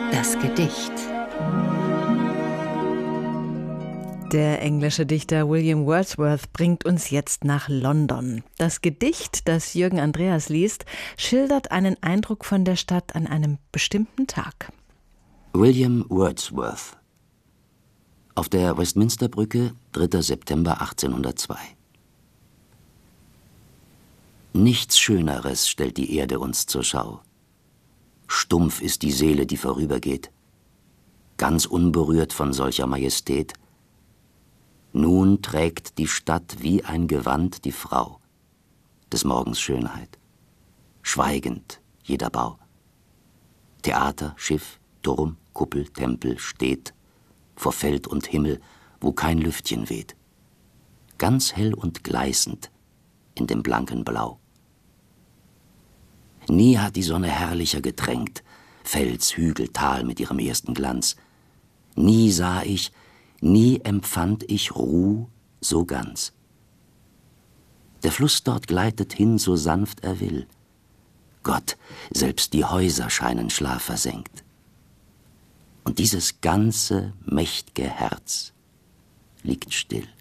Das Gedicht. Der englische Dichter William Wordsworth bringt uns jetzt nach London. Das Gedicht, das Jürgen Andreas liest, schildert einen Eindruck von der Stadt an einem bestimmten Tag. William Wordsworth. Auf der Westminsterbrücke, 3. September 1802. Nichts Schöneres stellt die Erde uns zur Schau. Stumpf ist die Seele, die vorübergeht, ganz unberührt von solcher Majestät. Nun trägt die Stadt wie ein Gewand die Frau, des Morgens Schönheit. Schweigend jeder Bau. Theater, Schiff, Turm, Kuppel, Tempel steht vor Feld und Himmel, wo kein Lüftchen weht. Ganz hell und gleißend in dem blanken Blau. Nie hat die Sonne herrlicher getränkt, Fels, Hügel, Tal mit ihrem ersten Glanz. Nie sah ich, nie empfand ich Ruh so ganz. Der Fluss dort gleitet hin, so sanft er will. Gott, selbst die Häuser scheinen schlafversenkt. Und dieses ganze mächt'ge Herz liegt still.